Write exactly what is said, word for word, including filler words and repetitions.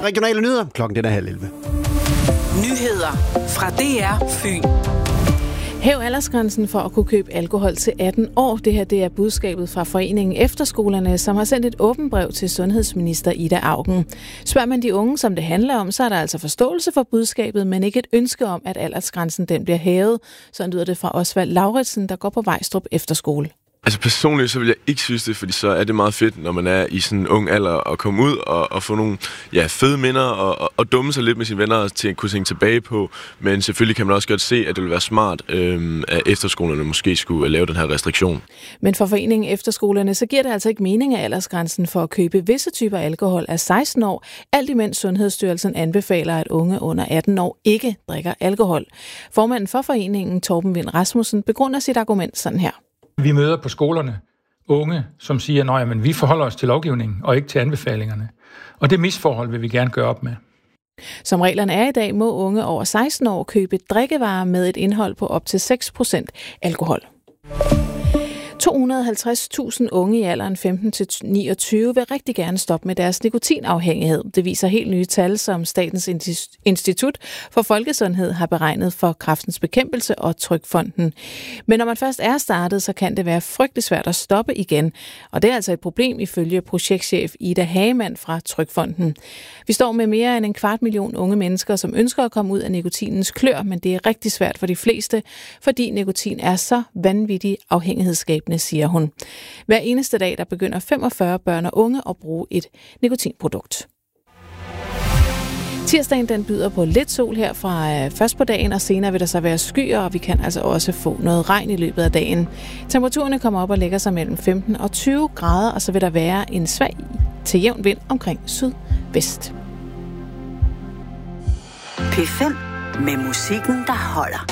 Regionale nyheder. Klokken den er halv elleve. Nyheder fra D R Fyn. Hæv aldersgrænsen for at kunne købe alkohol til atten år. Det her det er budskabet fra Foreningen Efterskolerne, som har sendt et åbent brev til sundhedsminister Ida Auken. Spørger man de unge, som det handler om, så er der altså forståelse for budskabet, men ikke et ønske om, at aldersgrænsen den bliver hævet. Sådan lyder det fra Osvald Lauritsen, der går på Vejstrup Efterskole. Altså personligt så vil jeg ikke synes det, fordi så er det meget fedt, når man er i sådan en ung alder, at komme ud og, og få nogle ja, fede minder og, og, og dumme sig lidt med sine venner og til at kunne tænke tilbage på. Men selvfølgelig kan man også godt se, at det vil være smart, øhm, at efterskolerne måske skulle lave den her restriktion. Men for Foreningen Efterskolerne, så giver det altså ikke mening, at aldersgrænsen for at købe visse typer alkohol er seksten år, alt imens Sundhedsstyrelsen anbefaler, at unge under atten år ikke drikker alkohol. Formanden for foreningen, Torben Vind Rasmussen, begrunder sit argument sådan her. Vi møder på skolerne unge, som siger, at vi forholder os til lovgivningen og ikke til anbefalingerne. Og det misforhold vil vi gerne gøre op med. Som reglerne er i dag, må unge over seksten år købe drikkevarer med et indhold på op til seks procent alkohol. to hundrede og halvtreds tusind unge i alderen femten til niogtyve vil rigtig gerne stoppe med deres nikotinafhængighed. Det viser helt nye tal, som Statens Institut for Folkesundhed har beregnet for Kræftens Bekæmpelse og Trygfonden. Men når man først er startet, så kan det være frygtelig svært at stoppe igen. Og det er altså et problem ifølge projektchef Ida Hagemann fra Trygfonden. Vi står med mere end en kvart million unge mennesker, som ønsker at komme ud af nikotinens klør, men det er rigtig svært for de fleste, fordi nikotin er så vanvittig afhængighedsskabende, siger hun. Hver eneste dag, der begynder femogfyrre børn og unge at bruge et nikotinprodukt. Tirsdagen den byder på lidt sol her fra øh, først på dagen, og senere vil der så være skyer, og vi kan altså også få noget regn i løbet af dagen. Temperaturerne kommer op og lægger sig mellem femten og tyve grader, og så vil der være en svag til jævn vind omkring sydvest. P fem med musikken, der holder.